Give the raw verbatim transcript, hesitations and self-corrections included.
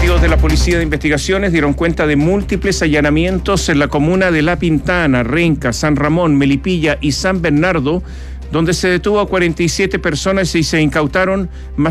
Operativos de la Policía de Investigaciones dieron cuenta de múltiples allanamientos en la comuna de La Pintana, Renca, San Ramón, Melipilla y San Bernardo, donde se detuvo a cuarenta y siete personas y se incautaron más